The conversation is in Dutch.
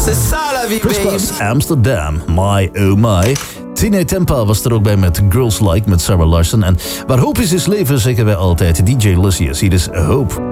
C'est ça la vie, Chris baby. Plus, Amsterdam, My Oh My. Tine Tempa was er ook bij met Girls Like met Sarah Larson. En waar hoop is leven, zeggen wij altijd. DJ Lucius, hier is Hope.